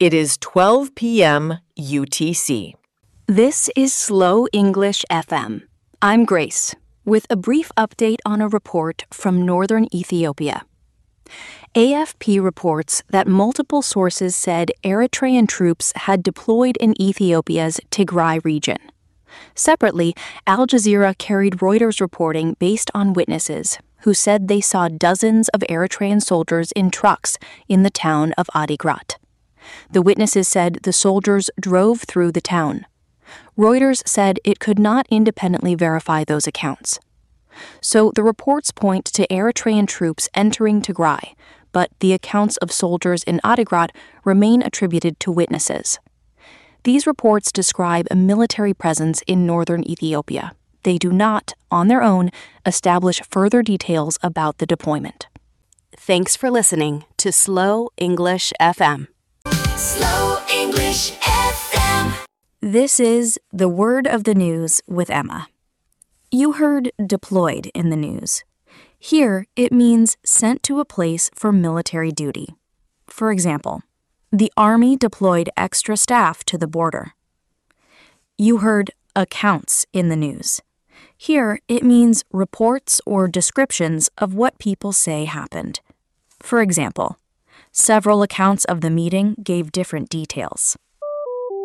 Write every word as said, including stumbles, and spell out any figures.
It is twelve p.m. U T C. This is Slow English F M. I'm Grace, with a brief update on a report from northern Ethiopia. A F P reports that multiple sources said Eritrean troops had deployed in Ethiopia's Tigray region. Separately, Al Jazeera carried Reuters reporting based on witnesses who said they saw dozens of Eritrean soldiers in trucks in the town of Adigrat. The witnesses said the soldiers drove through the town. Reuters said it could not independently verify those accounts. So the reports point to Eritrean troops entering Tigray, but the accounts of soldiers in Adigrat remain attributed to witnesses. These reports describe a military presence in northern Ethiopia. They do not, on their own, establish further details about the deployment. Thanks for listening to Slow English F M. Slow English F M. This is The Word of the News with Emma. You heard deployed in the news. Here, it means sent to a place for military duty. For example, the Army deployed extra staff to the border. You heard accounts in the news. Here, it means reports or descriptions of what people say happened. For example, several accounts of the meeting gave different details.